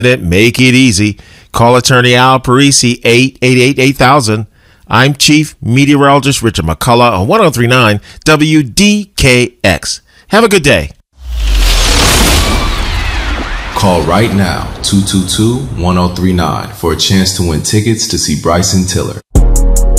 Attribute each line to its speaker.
Speaker 1: Make it easy. Call attorney Al Parisi, 888-8000. I'm Chief Meteorologist Richard McCullough on 1039 WDKX. Have a good day.
Speaker 2: Call right now, 222-1039, for a chance to win tickets to see Bryson Tiller.